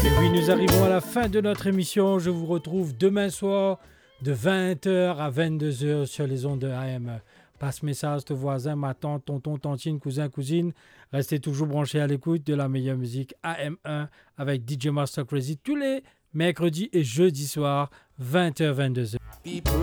Et oui, nous arrivons à la fin de notre émission. Je vous retrouve demain soir de 20h à 22h sur les ondes de AM. Passe message de voisins, ma tante, tonton, tantine, cousin, cousine. Restez toujours branchés à l'écoute de la meilleure musique AM1 avec DJ Master Crazy tous les mercredis et jeudis soirs, 20h, 22h.